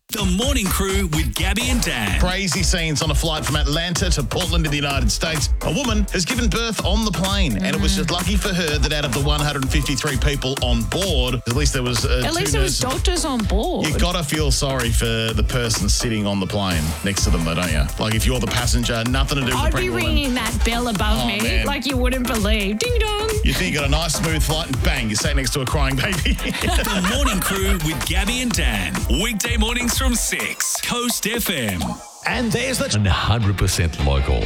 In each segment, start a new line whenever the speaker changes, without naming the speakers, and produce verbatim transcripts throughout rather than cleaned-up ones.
The Morning Crew with Gabby and Dan.
Crazy scenes on a flight from Atlanta to Portland in the United States. A woman has given birth on the plane, mm. and it was just lucky for her that out of the one hundred fifty-three people on board, at least there was uh,
At
two
least there was
nurses.
doctors on board.
You got to feel sorry for the person sitting on the plane next to them, though, don't you? Like if you're the passenger, nothing to do with
I'd
the
be
pregnant woman.
ringing that bell above
Oh,
me
man.
like you wouldn't believe. Ding dong.
You think you got a nice smooth flight and bang, you're sat next to a crying baby.
The Morning Crew with Gabby and Dan. Weekday mornings from six. Coast F M.
And there's the one hundred percent local.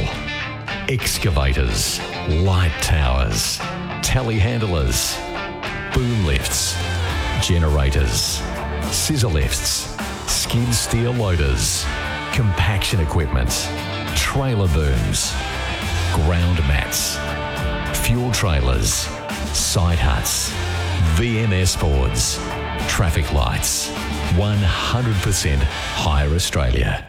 Excavators, light towers, telehandlers, boom lifts, generators, scissor lifts, skid steer loaders, compaction equipment, trailer booms, ground mats, fuel trailers, side huts, V M S boards, traffic lights. one hundred percent Hire Australia.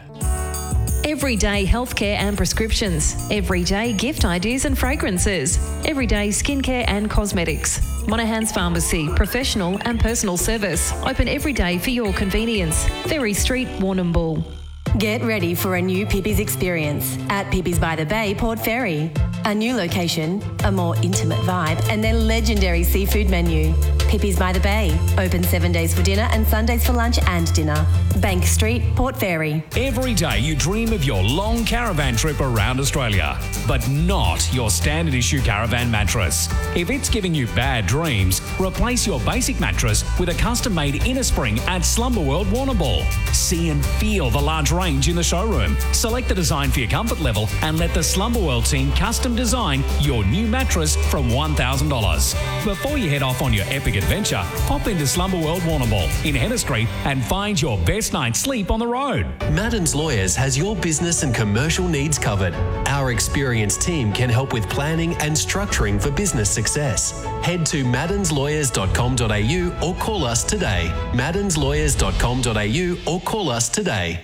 Everyday healthcare and prescriptions. Everyday gift ideas and fragrances. Everyday skincare and cosmetics. Monaghan's Pharmacy, professional and personal service. Open every day for your convenience. Ferry Street, Warrnambool.
Get ready for a new Pippi's experience at Pippi's by the Bay, Port Fairy. A new location, a more intimate vibe, and their legendary seafood menu. Pippi's by the Bay, open seven days for dinner and Sundays for lunch and dinner. Bank Street, Port Fairy.
Every day you dream of your long caravan trip around Australia, but not your standard issue caravan mattress. If it's giving you bad dreams, replace your basic mattress with a custom-made inner spring at Slumber World Warrnambool. See and feel the large range in the showroom. Select the design for your comfort level and let the Slumber World team custom design your new mattress from one thousand dollars. Before you head off on your epic adventure, pop into Slumber World Warrnambool in Henner Street and find your best night's sleep on the road.
Maddens Lawyers has your business and commercial needs covered. Our experienced team can help with planning and structuring for business success. Head to maddens lawyers dot com dot a u or call us today. maddens lawyers dot com dot a u or call us today.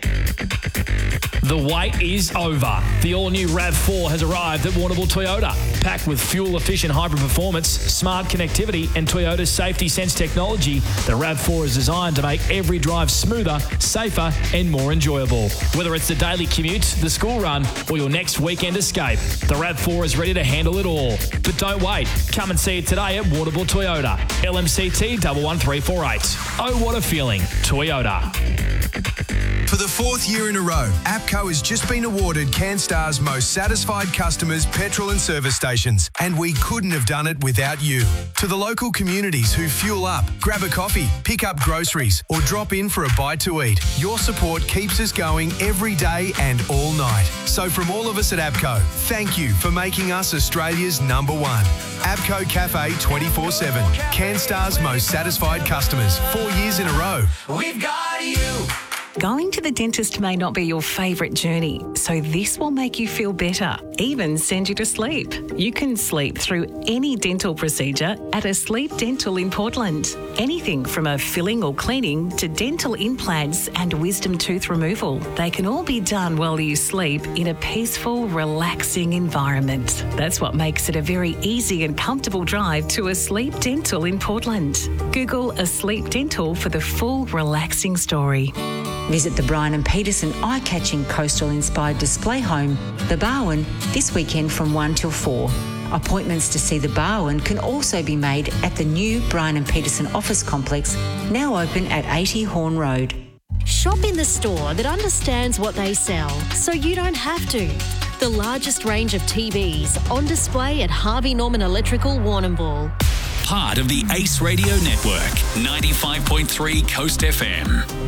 The wait is over. The all-new RAV four has arrived at Warrnambool Toyota. Packed with fuel-efficient hybrid performance, smart connectivity and Toyota's Safety Sense technology, the RAV four is designed to make every drive smoother, safer and more enjoyable. Whether it's the daily commute, the school run or your next weekend escape, the RAV four is ready to handle it all. But don't wait. Come and see it today at Warrnambool Toyota. L M C T one one three four eight. Oh, what a feeling. Toyota.
For the fourth year in a row, APCO has just been awarded CanStar's most satisfied customers petrol and service stations, and we couldn't have done it without you. To the local communities who fuel up, grab a coffee, pick up groceries, or drop in for a bite to eat, your support keeps us going every day and all night. So from all of us at APCO, thank you for making us Australia's number one. APCO Cafe twenty-four seven, CanStar's most satisfied customers, four years in a row.
We've got you.
Going to the dentist may not be your favourite journey, so this will make you feel better, even send you to sleep. You can sleep through any dental procedure at a Sleep Dental in Portland. Anything from a filling or cleaning to dental implants and wisdom tooth removal. They can all be done while you sleep in a peaceful, relaxing environment. That's what makes it a very easy and comfortable drive to a Sleep Dental in Portland. Google a Sleep Dental for the full relaxing story.
Visit the Brian and Peterson eye-catching coastal-inspired display home, The Barwon, this weekend from one till four. Appointments to see The Barwon can also be made at the new Brian and Peterson office complex, now open at eighty Horn Road.
Shop in the store that understands what they sell, so you don't have to. The largest range of T Vs on display at Harvey Norman Electrical, Warrnambool.
Part of the Ace Radio Network, ninety-five point three Coast F M.